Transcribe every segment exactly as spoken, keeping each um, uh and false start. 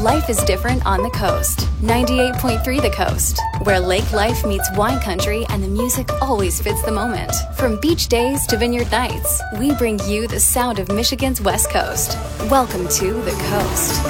Life is different on the coast. ninety-eight point three The Coast, where lake life meets wine country and the music always fits the moment. From beach days to vineyard nights, we bring you the sound of Michigan's West Coast. Welcome to The Coast.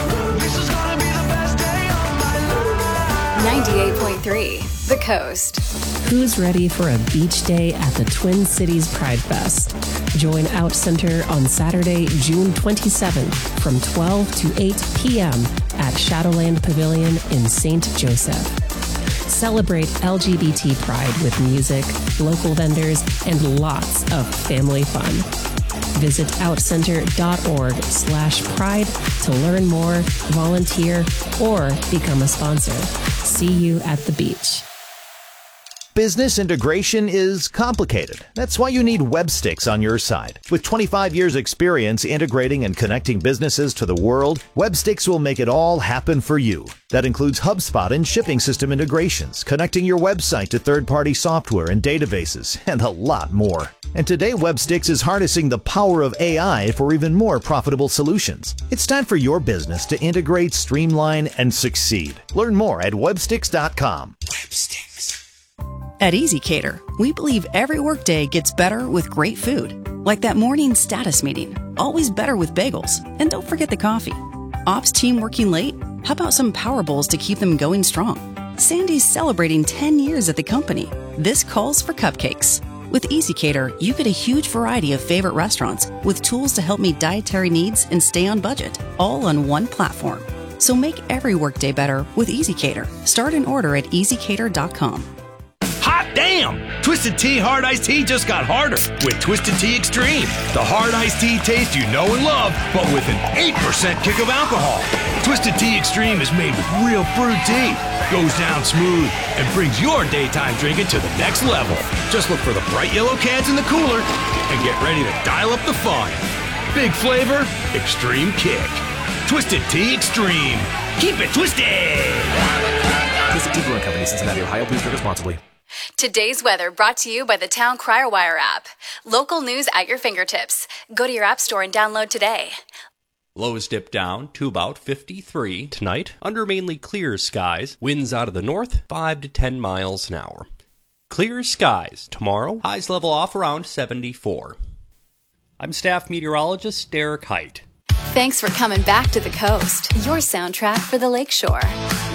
ninety-eight point three The Coast. Who's ready for a beach day at the Twin Cities Pride Fest? Join Out Center on Saturday, June twenty-seventh from twelve to eight p.m. at Shadowland Pavilion in Saint Joseph. Celebrate L G B T pride with music, local vendors, and lots of family fun. Visit outcenter.org slash pride to learn more, volunteer, or become a sponsor. See you at the beach. Business integration is complicated. That's why you need Webstix on your side. With twenty-five years experience integrating and connecting businesses to the world, Webstix will make it all happen for you. That includes HubSpot and shipping system integrations, connecting your website to third-party software and databases, and a lot more. And today, Webstix is harnessing the power of A I for even more profitable solutions. It's time for your business to integrate, streamline, and succeed. Learn more at webstix dot com. Webstix. At ezCater, we believe every workday gets better with great food. Like that morning status meeting, always better with bagels. And don't forget the coffee. Ops team working late? How about some power bowls to keep them going strong? Sandy's celebrating ten years at the company. This calls for cupcakes. With ezCater, you get a huge variety of favorite restaurants with tools to help meet dietary needs and stay on budget, all on one platform. So make every workday better with ezCater. Start an order at easy cater dot com. Hot damn! Twisted Tea Hard Iced Tea just got harder with Twisted Tea Extreme. The hard iced tea taste you know and love, but with an eight percent kick of alcohol. Twisted Tea Extreme is made with real brewed tea, goes down smooth, and brings your daytime drinking to the next level. Just look for the bright yellow cans in the cooler and get ready to dial up the fun. Big flavor, extreme kick. Twisted Tea Extreme. Keep it twisted! Twisted Tea Brewing Company, Cincinnati, Ohio. Please drink responsibly. Today's weather brought to you by the Town Crier Wire app. Local news at your fingertips. Go to your app store and download today. Lows dip down to about fifty-three tonight under mainly clear skies. Winds out of the north, five to ten miles an hour. Clear skies tomorrow. Highs level off around seventy-four. I'm staff meteorologist Derek Height. Thanks for coming back to the coast, your soundtrack for the lakeshore.